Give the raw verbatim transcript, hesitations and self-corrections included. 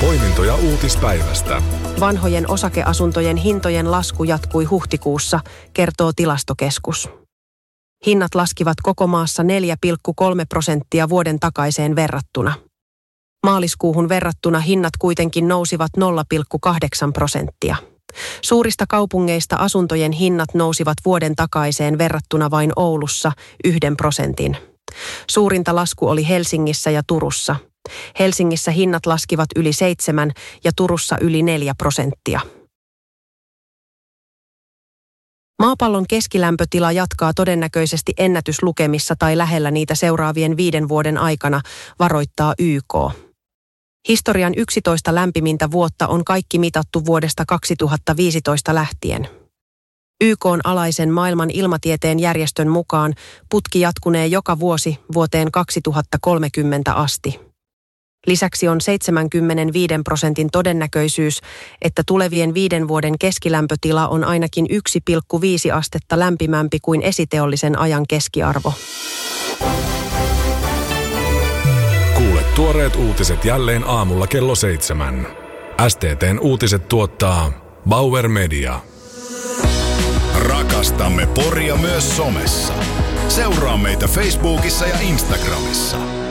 Poimintoja uutispäivästä. Vanhojen osakeasuntojen hintojen lasku jatkui huhtikuussa, kertoo Tilastokeskus. Hinnat laskivat koko maassa neljä pilkku kolme prosenttia vuoden takaiseen verrattuna. Maaliskuuhun verrattuna hinnat kuitenkin nousivat nolla pilkku kahdeksan prosenttia. Suurista kaupungeista asuntojen hinnat nousivat vuoden takaiseen verrattuna vain Oulussa yhden prosentin. Suurinta lasku oli Helsingissä ja Turussa. Helsingissä hinnat laskivat yli seitsemän ja Turussa yli neljä prosenttia. Maapallon keskilämpötila jatkaa todennäköisesti ennätyslukemissa tai lähellä niitä seuraavien viiden vuoden aikana, varoittaa Y K. Historian yksitoista lämpimintä vuotta on kaikki mitattu vuodesta kaksituhattaviisitoista lähtien. Y K:n alaisen maailman ilmatieteen järjestön mukaan putki jatkunee joka vuosi vuoteen kaksituhattakolmekymmentä asti. Lisäksi on seitsemänkymmentäviisi prosentin todennäköisyys, että tulevien viiden vuoden keskilämpötila on ainakin yksi pilkku viisi astetta lämpimämpi kuin esiteollisen ajan keskiarvo. Kuule tuoreet uutiset jälleen aamulla kello seitsemän. S T T:n uutiset tuottaa Bauer Media. Rakastamme Poria myös somessa. Seuraa meitä Facebookissa ja Instagramissa.